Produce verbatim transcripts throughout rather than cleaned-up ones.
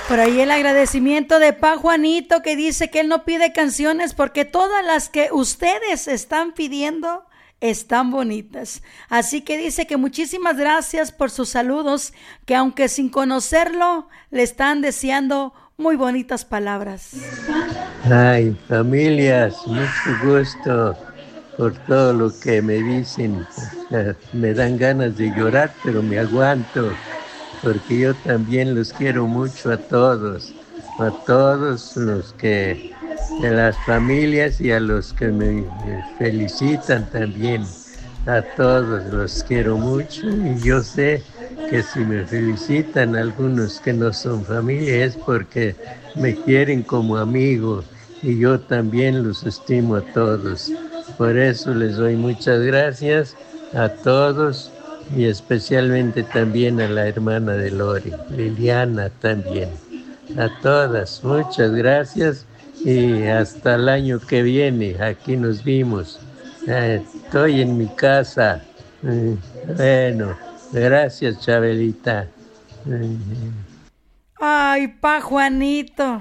Por ahí el agradecimiento de Pa Juanito, que dice que él no pide canciones porque todas las que ustedes están pidiendo están bonitas. Así que dice que muchísimas gracias por sus saludos, que aunque sin conocerlo, le están deseando muy bonitas palabras. Ay, familias, mucho gusto por todo lo que me dicen. Me dan ganas de llorar, pero me aguanto, porque yo también los quiero mucho a todos, a todos los que, de las familias y a los que me felicitan también, a todos los quiero mucho, y yo sé que si me felicitan algunos que no son familia es porque me quieren como amigo, y yo también los estimo a todos. Por eso les doy muchas gracias a todos, y especialmente también a la hermana de Lori, Liliana también. A todas, muchas gracias, y hasta el año que viene, aquí nos vimos. Eh, estoy en mi casa. Eh, bueno, gracias, Chabelita. Eh, Ay, Pa Juanito.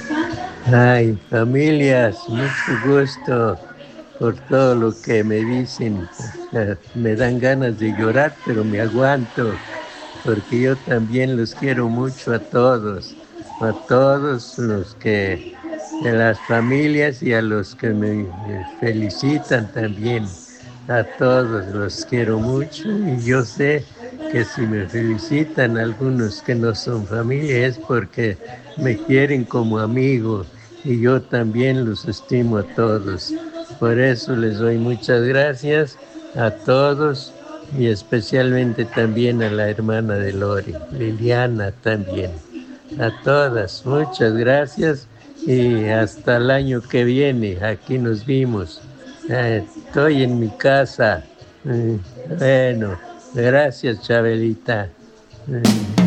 Ay, familias, mucho gusto por todo lo que me dicen. Me dan ganas de llorar, pero me aguanto, porque yo también los quiero mucho a todos, a todos los que, de las familias y a los que me felicitan también, a todos los quiero mucho, y yo sé que si me felicitan algunos que no son familia es porque me quieren como amigo, y yo también los estimo a todos. Por eso les doy muchas gracias a todos, y especialmente también a la hermana de Lori, Liliana también. A todas, muchas gracias, y hasta el año que viene, aquí nos vimos. Eh, estoy en mi casa. Eh, bueno, gracias, Chabelita. Eh.